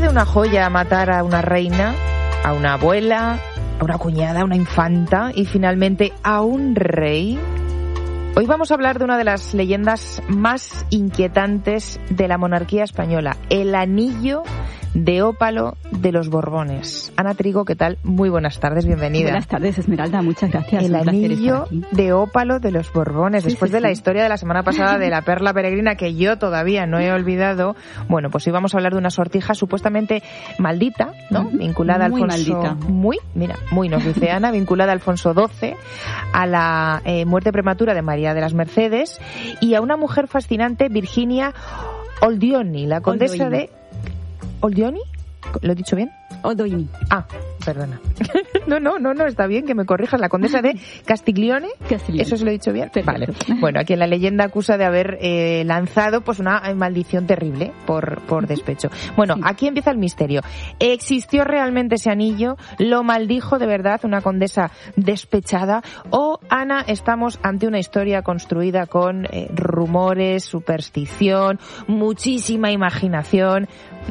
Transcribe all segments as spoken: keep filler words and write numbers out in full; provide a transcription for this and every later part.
puede una joya matar a una reina, a una abuela, a una cuñada, a una infanta y finalmente a un rey? Hoy vamos a hablar de una de las leyendas más inquietantes de la monarquía española, el anillo de ópalo de los Borbones. Ana Trigo, ¿qué tal? Muy buenas tardes, bienvenida. Buenas tardes, Esmeralda, muchas gracias. El anillo de ópalo de los Borbones. Sí, Después sí, de sí. la historia de la semana pasada de la perla peregrina, que yo todavía no he olvidado, bueno, pues hoy vamos a hablar de una sortija supuestamente maldita, ¿no? Uh-huh. Vinculada Muy a Alfonso... maldita. Muy, mira, muy, nos dice Ana, vinculada a Alfonso doce, a la eh, muerte prematura de María de las Mercedes y a una mujer fascinante, Virginia Oldioni, la condesa Oldoini. de... ¿Oldioni? ¿Lo he dicho bien? Oldoini. Ah, perdona. No, no, no, no, está bien que me corrijas. La condesa de Castiglione. Castiglione. ¿Eso se lo he dicho bien? Perfecto. Vale. Bueno, a quien la leyenda acusa de haber eh, lanzado pues una maldición terrible por, por despecho. Bueno, Sí. aquí empieza el misterio. ¿Existió realmente ese anillo? ¿Lo maldijo de verdad una condesa despechada? ¿O, Ana, estamos ante una historia construida con eh, rumores, superstición, muchísima imaginación?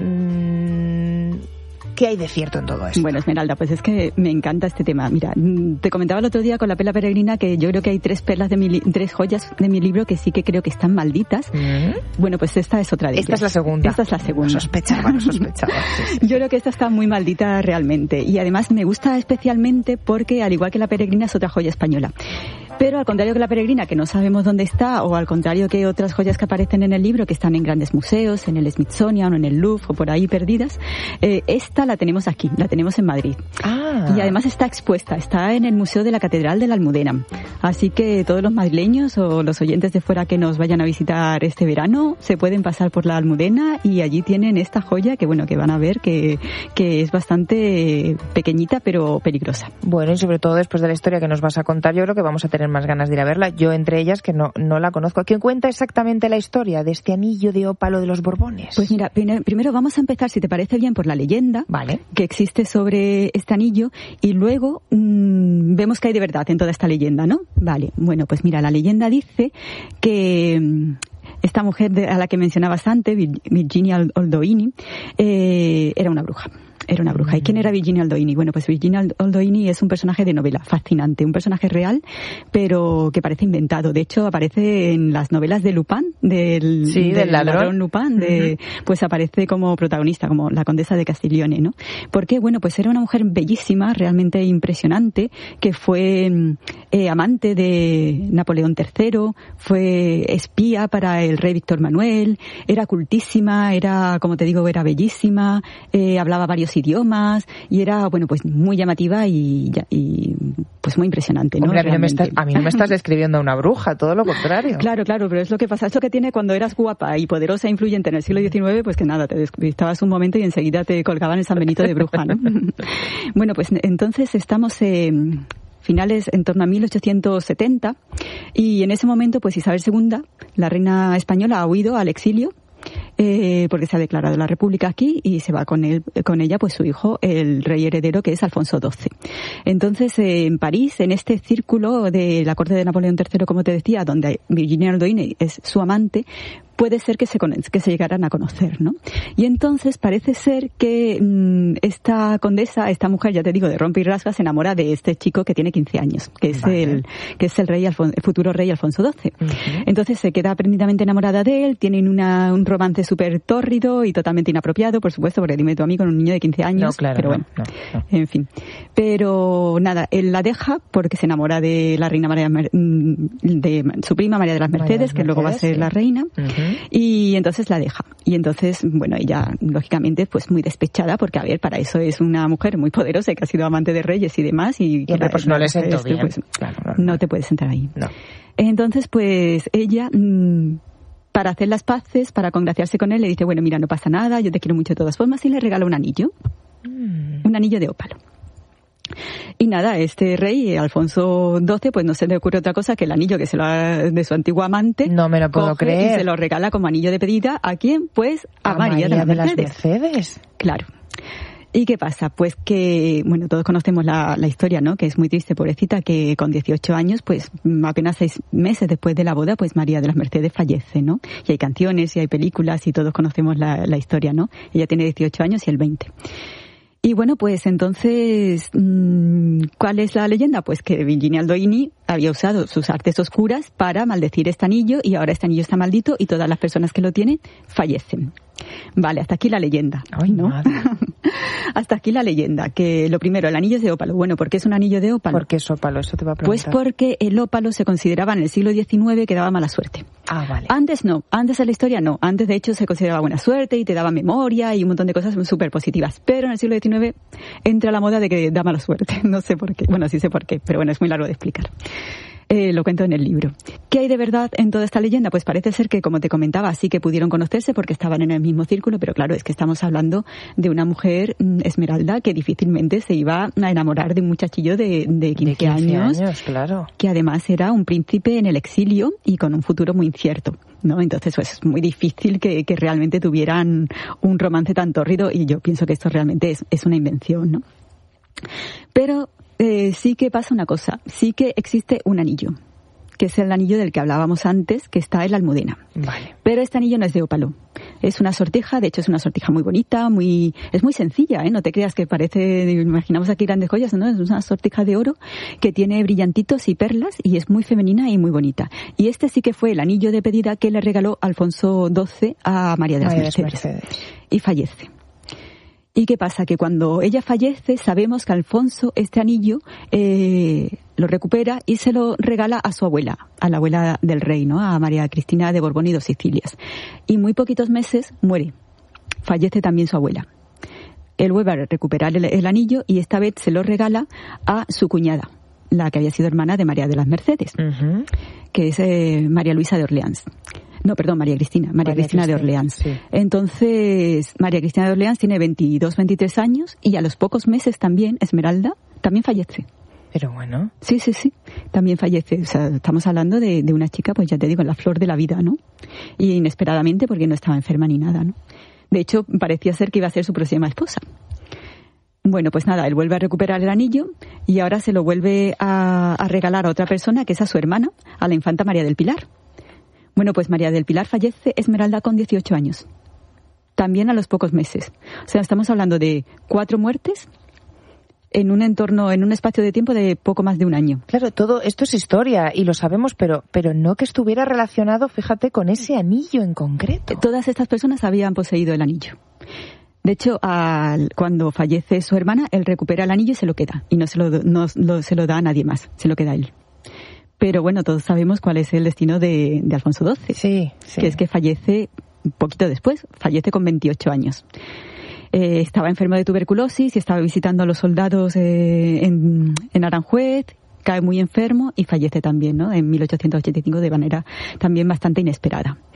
Mm, ¿Qué hay de cierto en todo esto? Bueno, Esmeralda, pues es que me encanta este tema. Mira, te comentaba el otro día con la perla peregrina que yo creo que hay tres perlas de mi li- tres joyas de mi libro que sí que creo que están malditas. ¿Mm? Bueno, pues esta es otra de Esta ellas. es la segunda. Esta es la segunda. Lo sospechaba, lo sospechaba. Sí, sí. Yo creo que esta está muy maldita realmente. Y además me gusta especialmente porque, al igual que la peregrina, es otra joya española. Pero al contrario que la peregrina, que no sabemos dónde está, o al contrario que otras joyas que aparecen en el libro, que están en grandes museos, en el Smithsonian o en el Louvre o por ahí perdidas, eh, esta la tenemos aquí, la tenemos en Madrid. Ah. Y además está expuesta, está en el Museo de la Catedral de la Almudena. Así que todos los madrileños o los oyentes de fuera que nos vayan a visitar este verano se pueden pasar por la Almudena y allí tienen esta joya que, bueno, que van a ver que, que es bastante pequeñita pero peligrosa. Bueno, y sobre todo después de la historia que nos vas a contar, yo creo que vamos a tener más ganas de ir a verla. Yo entre ellas, que no, no la conozco. ¿Quién cuenta exactamente la historia de este anillo de ópalo de los Borbones? Pues mira, primero vamos a empezar, si te parece bien, por la leyenda Vale. que existe sobre este anillo y luego mmm, vemos que hay de verdad en toda esta leyenda, ¿no? Vale, bueno, pues mira, la leyenda dice que mmm, esta mujer de, a la que mencionabas antes, Virginia Oldoini, eh, era una bruja. Era una bruja. ¿Y quién era Virginia Oldoini? Bueno, pues Virginia Oldoini es un personaje de novela fascinante, un personaje real, pero que parece inventado. De hecho, aparece en las novelas de Lupin, del, sí, del, del ladrón, ladrón Lupin, de, uh-huh. Pues aparece como protagonista, como la condesa de Castiglione, ¿no? Porque, bueno, pues era una mujer bellísima, realmente impresionante, que fue eh, amante de Napoleón tercero, fue espía para el rey Víctor Manuel, era cultísima, era, como te digo, era bellísima, eh, hablaba varios idiomas y era, bueno, pues muy llamativa y, y pues muy impresionante, ¿no? Hombre, a mí no, me estás, a mí no me estás describiendo a una bruja, todo lo contrario. Claro, claro, pero es lo que pasa, es lo que tiene cuando eras guapa y poderosa e influyente en el siglo diecinueve, pues que nada, te despistabas un momento y enseguida te colgaban el San Benito de bruja, ¿no? Bueno, pues entonces estamos en finales en torno a mil ochocientos setenta y en ese momento pues Isabel segunda, la reina española, ha huido al exilio. Eh, porque se ha declarado la República aquí y se va con él, con ella pues su hijo, el rey heredero, que es Alfonso doce. Entonces, eh, en París, en este círculo de la corte de Napoleón tercero, como te decía, donde Virginia Oldoini es su amante, puede ser que se, que se llegaran a conocer, ¿no? Y entonces parece ser que mmm, esta condesa, esta mujer, ya te digo, de rompe y rasga, se enamora de este chico que tiene quince años, que es vale. el que es el rey Alfon- el futuro rey Alfonso doce. Uh-huh. Entonces se queda prendidamente enamorada de él, tienen una, un romance súper tórrido y totalmente inapropiado, por supuesto, porque dime tú a mí con un niño de quince años, no, claro, pero bueno, no, no, no. En fin. Pero nada, él la deja porque se enamora de la reina María, de su prima María de las Mercedes, María que Mercedes, luego va a ser sí. la reina. Uh-huh. Y entonces la deja. Y entonces, bueno, ella, lógicamente, pues muy despechada, porque, a ver, para eso es una mujer muy poderosa y que ha sido amante de reyes y demás. Y, y hombre, pues no le sentó bien. Pues, claro, no, no te puedes sentar ahí. No. Entonces, pues, ella, mmm, para hacer las paces, para congraciarse con él, le dice, bueno, mira, no pasa nada, yo te quiero mucho de todas formas, y le regala un anillo. Mm. Un anillo de ópalo. Y nada, este rey, Alfonso doce, pues no se le ocurre otra cosa que el anillo que se lo ha, de su antiguo amante. No me lo puedo creer. Y se lo regala como anillo de pedida. ¿A quién? Pues a, a María, María de, las, de Mercedes. las Mercedes. Claro. ¿Y qué pasa? Pues que, bueno, todos conocemos la, la historia, ¿no? Que es muy triste, pobrecita, que con dieciocho años, pues apenas seis meses después de la boda, pues María de las Mercedes fallece, ¿no? Y hay canciones y hay películas y todos conocemos la, la historia, ¿no? Ella tiene dieciocho años y él veinte. Y bueno, pues entonces, ¿cuál es la leyenda? Pues que Virginia Aldoini había usado sus artes oscuras para maldecir este anillo y ahora este anillo está maldito y todas las personas que lo tienen fallecen. Vale, hasta aquí la leyenda. Ay, ¿no? madre. Hasta aquí la leyenda, que lo primero, el anillo es de ópalo. Bueno, ¿por qué es un anillo de ópalo? ¿Por qué es ópalo? Eso te va a Pues preguntar. porque el ópalo se consideraba en el siglo diecinueve que daba mala suerte. Ah, vale. Antes no, antes en la historia no. Antes de hecho se consideraba buena suerte y te daba memoria y un montón de cosas súper positivas. Pero en el siglo diecinueve entra la moda de que da mala suerte. No sé por qué. Bueno, sí sé por qué, pero bueno, es muy largo de explicar. Eh, lo cuento en el libro. ¿Qué hay de verdad en toda esta leyenda? Pues parece ser que, como te comentaba, sí que pudieron conocerse porque estaban en el mismo círculo, pero claro, es que estamos hablando de una mujer, Esmeralda, que difícilmente se iba a enamorar de un muchachillo de, de quince, de quince años, años, claro. Que además era un príncipe en el exilio y con un futuro muy incierto, ¿no? Entonces, pues es muy difícil que, que realmente tuvieran un romance tan tórrido y yo pienso que esto realmente es, es una invención, ¿no? Pero Eh, sí que pasa una cosa, sí que existe un anillo, que es el anillo del que hablábamos antes, que está en la Almudena. Vale. Pero este anillo no es de ópalo, es una sortija, de hecho es una sortija muy bonita, muy es muy sencilla, ¿eh? No te creas que parece, imaginamos aquí grandes joyas, ¿no? Es una sortija de oro que tiene brillantitos y perlas y es muy femenina y muy bonita. Y este sí que fue el anillo de pedida que le regaló Alfonso doce a María de las María de Mercedes. Mercedes. Y fallece. ¿Y qué pasa? Que cuando ella fallece, sabemos que Alfonso este anillo eh, lo recupera y se lo regala a su abuela, a la abuela del rey, ¿no? A María Cristina de Borbón y dos Sicilias. Y muy poquitos meses muere. Fallece también su abuela. Él vuelve a recuperar el, el anillo y esta vez se lo regala a su cuñada, la que había sido hermana de María de las Mercedes, uh-huh. que es eh, María Luisa de Orleans. No, perdón, María Cristina, María, María Cristina, Cristina de Orleans. Sí. Entonces, María Cristina de Orleans tiene veintidós, veintitrés años y a los pocos meses también, Esmeralda, también fallece. Pero bueno. Sí, sí, sí, también fallece. O sea, estamos hablando de, de una chica, pues ya te digo, en la flor de la vida, ¿no? Y inesperadamente porque no estaba enferma ni nada, ¿no? De hecho, parecía ser que iba a ser su próxima esposa. Bueno, pues nada, él vuelve a recuperar el anillo y ahora se lo vuelve a, a regalar a otra persona, que es a su hermana, a la infanta María del Pilar. Bueno, pues María del Pilar fallece Esmeralda con dieciocho años. También a los pocos meses. O sea, estamos hablando de cuatro muertes en un entorno, en un espacio de tiempo de poco más de un año. Claro, todo esto es historia y lo sabemos, pero, pero no que estuviera relacionado, fíjate, con ese anillo en concreto. Todas estas personas habían poseído el anillo. De hecho, al, cuando fallece su hermana, él recupera el anillo y se lo queda. Y no se lo, no, no se lo da a nadie más, se lo queda a él. Pero bueno, todos sabemos cuál es el destino de, de Alfonso doce. Sí, sí. Que es que fallece un poquito después, fallece con veintiocho años. Eh, estaba enfermo de tuberculosis y estaba visitando a los soldados eh, en, en Aranjuez, cae muy enfermo y fallece también, ¿no? En mil ochocientos ochenta y cinco de manera también bastante inesperada.